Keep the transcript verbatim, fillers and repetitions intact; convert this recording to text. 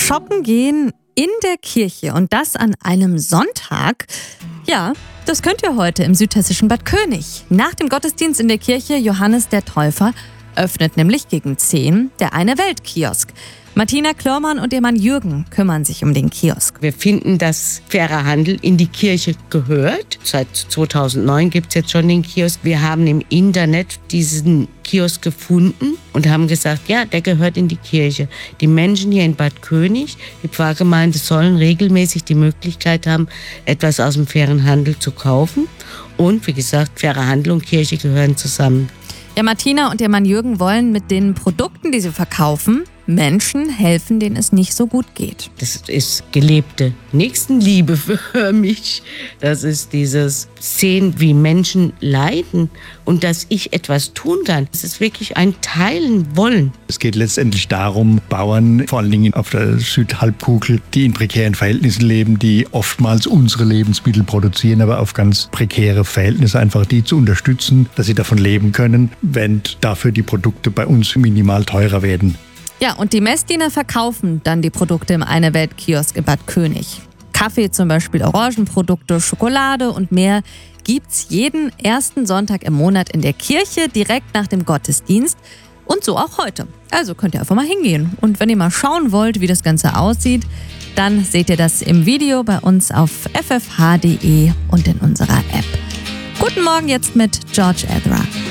Shoppen gehen in der Kirche und das an einem Sonntag, ja, das könnt ihr heute im südhessischen Bad König. Nach dem Gottesdienst in der Kirche Johannes der Täufer öffnet nämlich gegen zehn der Eine-Welt-Kiosk. Martina Klörmann und ihr Mann Jürgen kümmern sich um den Kiosk. Wir finden, dass fairer Handel in die Kirche gehört. Seit zweitausendneun gibt es jetzt schon den Kiosk. Wir haben im Internet diesen Kiosk gefunden und haben gesagt, ja, der gehört in die Kirche. Die Menschen hier in Bad König, die Pfarrgemeinde, sollen regelmäßig die Möglichkeit haben, etwas aus dem fairen Handel zu kaufen. Und wie gesagt, fairer Handel und Kirche gehören zusammen. Ja, Martina und ihr Mann Jürgen wollen mit den Produkten, die sie verkaufen, Menschen helfen, denen es nicht so gut geht. Das ist gelebte Nächstenliebe für mich. Das ist dieses Sehen, wie Menschen leiden und dass ich etwas tun kann. Das ist wirklich ein Teilen wollen. Es geht letztendlich darum, Bauern, vor allen Dingen auf der Südhalbkugel, die in prekären Verhältnissen leben, die oftmals unsere Lebensmittel produzieren, aber auf ganz prekäre Verhältnisse, einfach die zu unterstützen, dass sie davon leben können, wenn dafür die Produkte bei uns minimal teurer werden. Ja, und die Messdiener verkaufen dann die Produkte im Eine-Welt-Kiosk in Bad König. Kaffee zum Beispiel, Orangenprodukte, Schokolade und mehr gibt's jeden ersten Sonntag im Monat in der Kirche, direkt nach dem Gottesdienst. Und so auch heute. Also könnt ihr einfach mal hingehen. Und wenn ihr mal schauen wollt, wie das Ganze aussieht, dann seht ihr das im Video bei uns auf f f h punkt d e und in unserer App. Guten Morgen jetzt mit George Ezra.